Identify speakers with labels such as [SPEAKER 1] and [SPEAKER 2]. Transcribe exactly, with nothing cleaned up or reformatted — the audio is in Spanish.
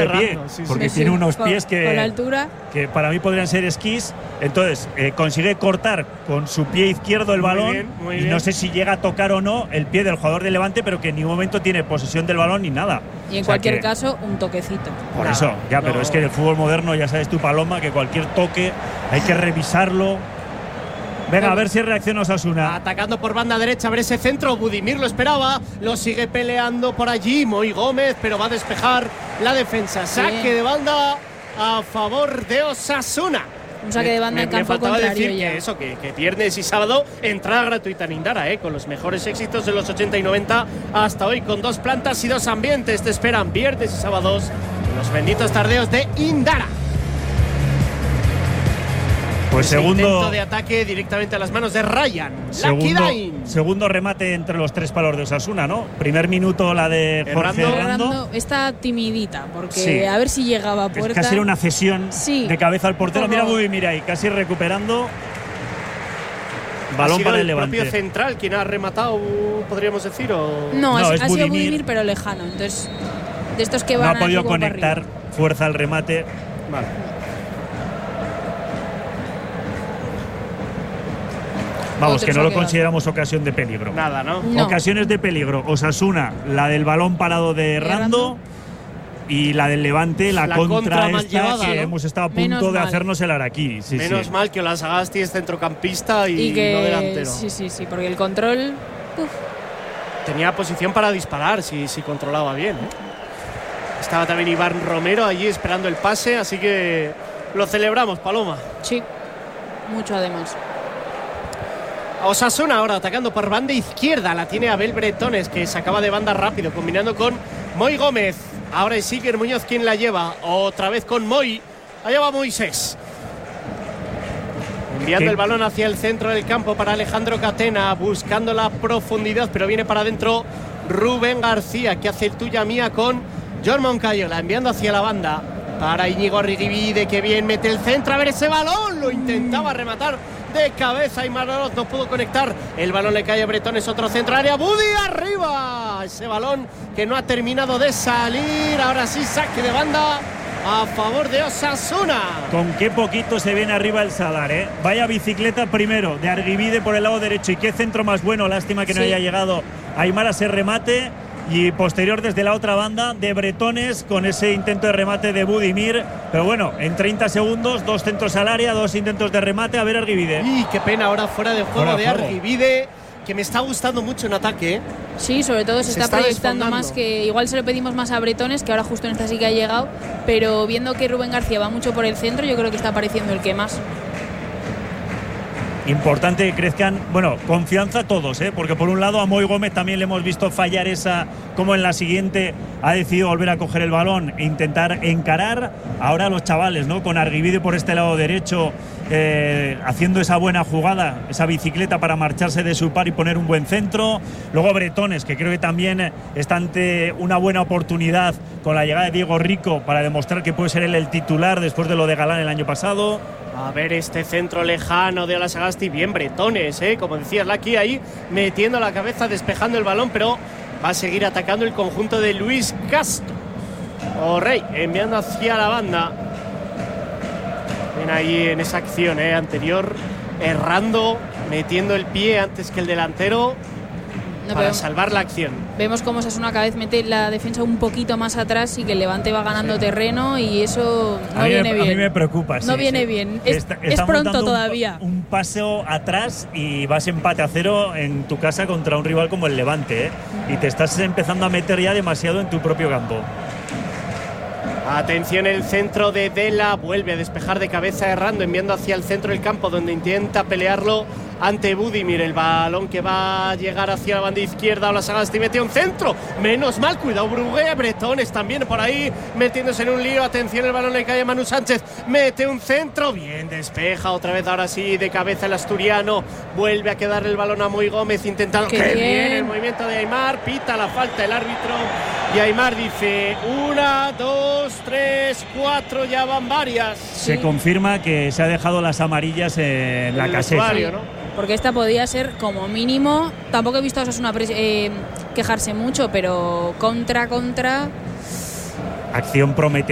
[SPEAKER 1] de pie,
[SPEAKER 2] sí,
[SPEAKER 1] porque
[SPEAKER 2] sí,
[SPEAKER 1] tiene
[SPEAKER 2] sí.
[SPEAKER 1] unos
[SPEAKER 3] Con,
[SPEAKER 1] pies que,
[SPEAKER 3] con la altura.
[SPEAKER 1] que para mí podrían ser esquís. Entonces eh, consigue cortar con su pie izquierdo el
[SPEAKER 2] Muy
[SPEAKER 1] balón
[SPEAKER 2] bien, muy
[SPEAKER 1] y
[SPEAKER 2] bien.
[SPEAKER 1] no sé si llega a tocar o no el pie del jugador de Levante, pero que en ningún momento tiene posesión del balón ni nada.
[SPEAKER 3] Y en
[SPEAKER 1] O sea
[SPEAKER 3] cualquier
[SPEAKER 1] que,
[SPEAKER 3] caso, un toquecito.
[SPEAKER 1] por
[SPEAKER 2] Nada,
[SPEAKER 1] eso, ya, pero
[SPEAKER 2] no.
[SPEAKER 1] es que en el fútbol moderno ya sabes tú, Paloma, que cualquier toque hay que revisarlo. Venga, a ver si reacciona Osasuna.
[SPEAKER 2] Atacando por banda derecha, a ver ese centro. Budimir lo esperaba, lo sigue peleando por allí Moi Gómez, pero va a despejar la defensa. Saque
[SPEAKER 3] Bien.
[SPEAKER 2] de banda a favor de Osasuna.
[SPEAKER 3] Un saque de banda
[SPEAKER 2] Me-
[SPEAKER 3] en
[SPEAKER 2] me
[SPEAKER 3] campo
[SPEAKER 2] faltaba
[SPEAKER 3] contrario
[SPEAKER 2] decir
[SPEAKER 3] ya.
[SPEAKER 2] que eso, que, que viernes y sábado entrada gratuita en Indara, eh, con los mejores éxitos de los ochenta y noventa hasta hoy, con dos plantas y dos ambientes. Te esperan viernes y sábados en los benditos tardeos de Indara.
[SPEAKER 1] Pues
[SPEAKER 2] Ese
[SPEAKER 1] segundo,
[SPEAKER 2] intento de ataque directamente a las manos de Ryan. Lucky
[SPEAKER 1] segundo,
[SPEAKER 2] Dain.
[SPEAKER 1] segundo remate entre los tres palos de Osasuna, ¿no? Primer minuto la de Jorge
[SPEAKER 2] Errando.
[SPEAKER 1] Errando.
[SPEAKER 3] Errando está timidita, porque
[SPEAKER 1] Sí.
[SPEAKER 3] a ver si llegaba a
[SPEAKER 1] Es
[SPEAKER 3] puerta.
[SPEAKER 1] casi era una cesión
[SPEAKER 3] Sí.
[SPEAKER 1] de cabeza al portero.
[SPEAKER 3] Como-
[SPEAKER 1] Mira muy bien, mira ahí, casi recuperando.
[SPEAKER 2] ¿Ha
[SPEAKER 1] Balón
[SPEAKER 2] sido
[SPEAKER 1] para el
[SPEAKER 2] el
[SPEAKER 1] Levante.
[SPEAKER 2] propio central quien ha rematado, podríamos decir? O…
[SPEAKER 3] No,
[SPEAKER 1] No,
[SPEAKER 3] es,
[SPEAKER 1] es
[SPEAKER 3] ha sido
[SPEAKER 1] Budimir.
[SPEAKER 3] Budimir, pero lejano. Entonces, de estos que
[SPEAKER 1] No
[SPEAKER 3] van
[SPEAKER 1] ha podido
[SPEAKER 3] aquí como para
[SPEAKER 1] conectar
[SPEAKER 3] arriba.
[SPEAKER 1] fuerza al remate.
[SPEAKER 2] Vale.
[SPEAKER 1] Vamos,
[SPEAKER 3] Otro
[SPEAKER 1] que no lo
[SPEAKER 3] saque,
[SPEAKER 1] consideramos ocasión de peligro.
[SPEAKER 2] Nada, ¿no?
[SPEAKER 3] No.
[SPEAKER 1] Ocasiones de peligro. Osasuna, la del balón parado de Rando. Y la del Levante, la,
[SPEAKER 2] La
[SPEAKER 1] contra,
[SPEAKER 2] contra mal
[SPEAKER 1] esta
[SPEAKER 2] llevada,
[SPEAKER 1] que
[SPEAKER 2] ¿no?
[SPEAKER 1] hemos estado a punto
[SPEAKER 3] Menos
[SPEAKER 1] de
[SPEAKER 3] mal.
[SPEAKER 1] hacernos el araquí. Sí,
[SPEAKER 2] Menos
[SPEAKER 1] sí.
[SPEAKER 2] mal que Olasagasti es centrocampista y,
[SPEAKER 3] Y que
[SPEAKER 2] no delantero.
[SPEAKER 3] sí, sí, sí, porque el control. Uf,
[SPEAKER 2] Tenía posición para disparar si, si controlaba bien, ¿eh? Estaba también Iván Romero allí esperando el pase, así que lo celebramos, Paloma.
[SPEAKER 3] sí, mucho además.
[SPEAKER 2] Osasuna ahora atacando por banda izquierda. La tiene Abel Bretones, que sacaba de banda rápido, combinando con Moi Gómez. Ahora es Iker Muñoz quien la lleva. Otra vez con Moi. Allá va Moisés. Enviando
[SPEAKER 1] ¿Qué?
[SPEAKER 2] el balón hacia el centro del campo para Alejandro Catena, buscando la profundidad, pero viene para adentro Rubén García, que hace el tuya mía con John Moncayola, enviando hacia la banda para Íñigo Arribide, que bien mete el centro. A ver ese balón, lo intentaba rematar de cabeza y Maraloz no pudo conectar. El balón le cae a Bretones, otro centro área. Budi arriba. Ese balón que no ha terminado de salir. Ahora sí, saque de banda a favor de Osasuna.
[SPEAKER 1] Con qué poquito se viene arriba el Sadar, ¿eh? Vaya bicicleta primero de Arguibide por el lado derecho. Y qué centro más bueno. Lástima que no
[SPEAKER 3] Sí.
[SPEAKER 1] haya llegado Aimar a ese remate. Y posterior desde la otra banda de Bretones con ese intento de remate de Budimir. Pero bueno, en treinta segundos, dos centros al área, dos intentos de remate. A ver Arguibide.
[SPEAKER 2] Y qué pena ahora fuera de juego
[SPEAKER 1] Fuera de
[SPEAKER 2] de
[SPEAKER 1] juego.
[SPEAKER 2] Arguibide, que me está gustando mucho en ataque, ¿eh?
[SPEAKER 3] Sí, sobre todo se,
[SPEAKER 2] Se
[SPEAKER 3] está,
[SPEAKER 2] está
[SPEAKER 3] proyectando
[SPEAKER 2] desfondando.
[SPEAKER 3] más, que igual se lo pedimos más a Bretones, que ahora justo en esta sí que ha llegado, pero viendo que Rubén García va mucho por el centro, yo creo que está apareciendo el que más.
[SPEAKER 1] Importante que crezcan, bueno, confianza todos, ¿eh? Porque por un lado a Moi Gómez también le hemos visto fallar esa, como en la siguiente ha decidido volver a coger el balón e intentar encarar. Ahora los chavales, ¿no? Con Arguibide por este lado derecho, eh, haciendo esa buena jugada, esa bicicleta para marcharse de su par y poner un buen centro. Luego Bretones, que creo que también está ante una buena oportunidad con la llegada de Diego Rico para demostrar que puede ser él el titular después de lo de Galán el año pasado.
[SPEAKER 2] A ver este centro lejano de Olasagasti, bien Bretones, ¿eh? Como decías, Laki ahí metiendo la cabeza, despejando el balón, pero va a seguir atacando el conjunto de Luis Castro. O'Reilly enviando hacia la banda. Ven ahí en esa acción, ¿eh? Anterior, errando, metiendo el pie antes que el delantero
[SPEAKER 3] No,
[SPEAKER 2] para
[SPEAKER 3] pero
[SPEAKER 2] salvar la acción.
[SPEAKER 3] vemos cómo Osasuna cada vez mete la defensa un poquito más atrás y que el Levante va ganando terreno y eso no
[SPEAKER 1] a mí,
[SPEAKER 3] viene
[SPEAKER 1] me,
[SPEAKER 3] bien.
[SPEAKER 1] a mí me preocupa.
[SPEAKER 3] No
[SPEAKER 1] sí,
[SPEAKER 3] viene
[SPEAKER 1] sí.
[SPEAKER 3] bien. Es,
[SPEAKER 1] Está-
[SPEAKER 3] es
[SPEAKER 1] estamos
[SPEAKER 3] pronto
[SPEAKER 1] dando un-
[SPEAKER 3] todavía.
[SPEAKER 1] Un, paseo atrás y vas empate a cero en tu casa contra un rival como el Levante, ¿eh? Y te estás empezando a meter ya demasiado en tu propio campo.
[SPEAKER 2] Atención, el centro de Dela vuelve a despejar de cabeza errando, enviando hacia el centro del campo donde intenta pelearlo ante Budimir. El balón que va a llegar hacia la banda izquierda. Olasagasti mete un centro. Menos mal, cuidado Brugué. Bretones también por ahí metiéndose en un lío. Atención, el balón le cae a Manu Sánchez. Mete un centro. Bien, despeja otra vez. Ahora sí, de cabeza el asturiano. Vuelve a quedar el balón a Moi Gómez intentando.
[SPEAKER 3] Qué
[SPEAKER 2] ¡Qué
[SPEAKER 3] bien!
[SPEAKER 2] bien el movimiento de Aimar! Pita la falta el árbitro. Y Aimar dice: una, dos, tres, cuatro. Ya van varias.
[SPEAKER 1] Se confirma que se ha dejado las amarillas en la
[SPEAKER 2] el
[SPEAKER 1] caseta.
[SPEAKER 2] vestuario, ¿no?
[SPEAKER 3] Porque esta podía ser como mínimo, tampoco he visto a Osasuna pres- eh, quejarse mucho, pero contra, contra…
[SPEAKER 1] Acción prometedora.